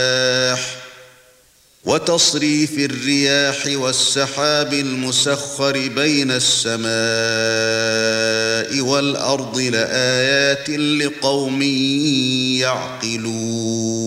وتصريف الرياح والسحاب المسخر بين السماء والأرض لآيات لقوم يعقلون